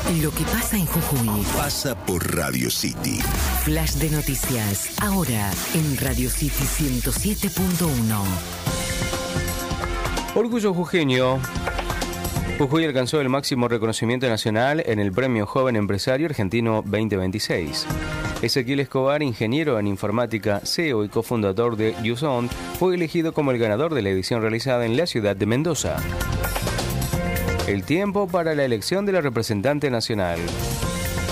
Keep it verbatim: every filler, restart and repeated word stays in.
Lo que pasa en Jujuy pasa por Radio City. Flash de noticias, ahora en Radio City ciento siete punto uno. Orgullo jujeño. Jujuy alcanzó el máximo reconocimiento nacional en el Premio Joven Empresario Argentino veinte veintiséis. Ezequiel Escobar, ingeniero en informática, C E O y cofundador de Usound, fue elegido como el ganador de la edición realizada en la ciudad de Mendoza. El tiempo para la elección de la representante nacional.